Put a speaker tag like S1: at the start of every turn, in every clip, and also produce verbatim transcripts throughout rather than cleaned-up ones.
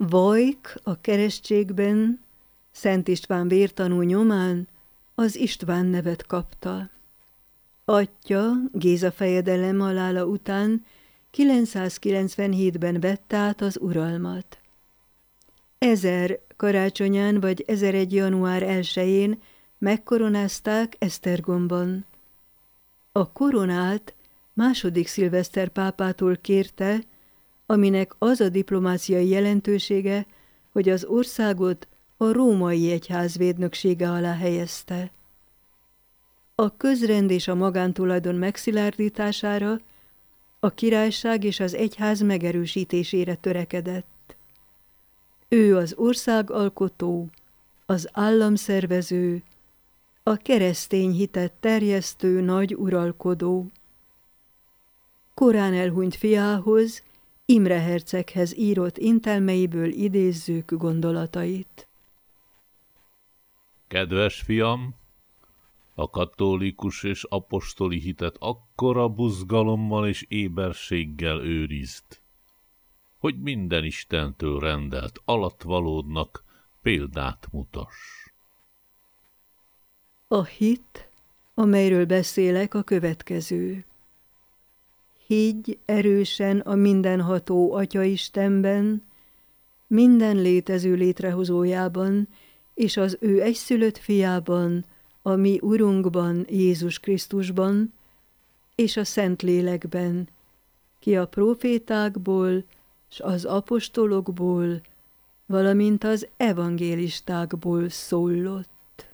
S1: Vajk a keresztségben, Szent István vértanú nyomán az István nevet kapta. Atyja Géza fejedelem halála után kilencszázkilencvenhétben vett át az uralmat. Ezer karácsonyán vagy ezeregy január elsején megkoronázták Esztergomban. A koronát második Szilveszter pápától kérte, aminek az a diplomáciai jelentősége, hogy az országot a római egyház védnöksége alá helyezte. A közrend és a magántulajdon megszilárdítására, a királyság és az egyház megerősítésére törekedett. Ő az országalkotó, az államszervező, a keresztény hitet terjesztő nagy uralkodó. Korán elhunyt fiához, Imre herceghez írott intelmeiből idézzük gondolatait.
S2: Kedves fiam, a katolikus és apostoli hitet akkora buzgalommal és éberséggel őrizd, hogy minden Istentől rendelt alattvalódnak példát mutass.
S1: A hit, amelyről beszélek, a következő. Higgy erősen a mindenható Atya-Istenben, minden létező létrehozójában, és az ő egyszülött fiában, a mi Urunkban, Jézus Krisztusban, és a Szentlélekben, ki a prófétákból, s az apostolokból, valamint az evangélistákból szólott.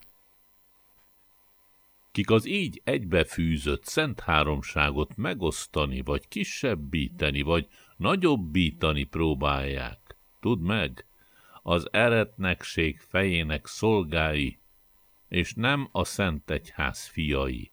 S2: Kik az így egybefűzött szent háromságot megosztani, vagy kisebbíteni, vagy nagyobbítani próbálják, tudd meg, az eretnekség fejének szolgái, és nem a Szent Egyház fiai.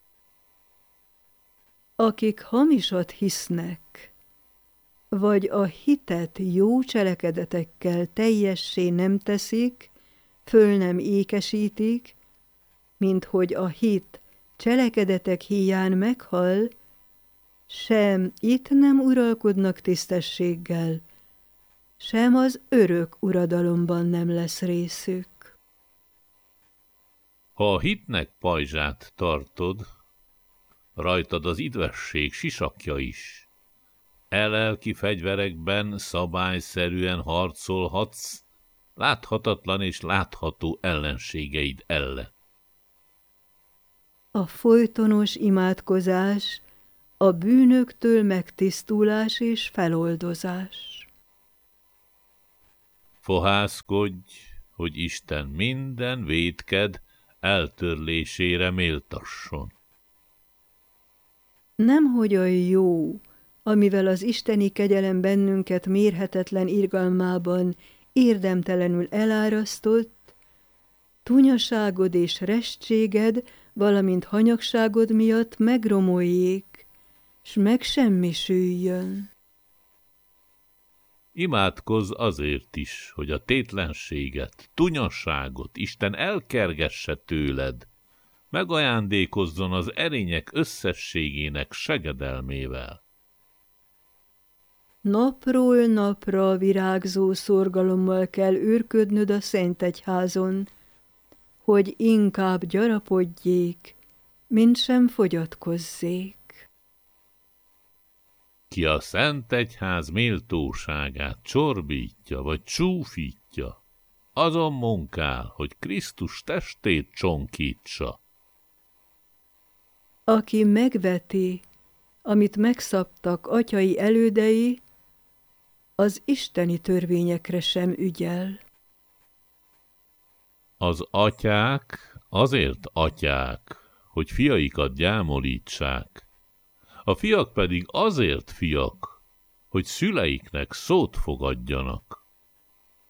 S1: Akik hamisat hisznek, vagy a hitet jó cselekedetekkel teljessé nem teszik, föl nem ékesítik, mint hogy a hit cselekedetek híján meghal, sem itt nem uralkodnak tisztességgel, sem az örök uradalomban nem lesz részük.
S2: Ha a hitnek pajzsát tartod, rajtad az idvesség sisakja is. Elelki fegyverekben szabályszerűen harcolhatsz láthatatlan és látható ellenségeid ellen.
S1: A folytonos imádkozás, a bűnöktől megtisztulás és feloldozás.
S2: Fohászkodj, hogy Isten minden vétked eltörlésére méltasson.
S1: Nemhogy a jó, amivel az isteni kegyelem bennünket mérhetetlen irgalmában érdemtelenül elárasztott, tunyaságod és restséged, valamint hanyagságod miatt megromoljék, s megsemmisüljön.
S2: Imádkozz azért is, hogy a tétlenséget, tunyaságot Isten elkergesse tőled, megajándékozzon az erények összességének segedelmével.
S1: Napról napra virágzó szorgalommal kell őrködnöd a Szentegyházon, hogy inkább gyarapodjék, mint sem fogyatkozzék.
S2: Ki a Szentegyház méltóságát csorbítja vagy csúfítja, azon munkál, hogy Krisztus testét csonkítsa.
S1: Aki megveti, amit megszabtak atyai elődei, az isteni törvényekre sem ügyel.
S2: Az atyák azért atyák, hogy fiaikat gyámolítsák, a fiak pedig azért fiak, hogy szüleiknek szót fogadjanak.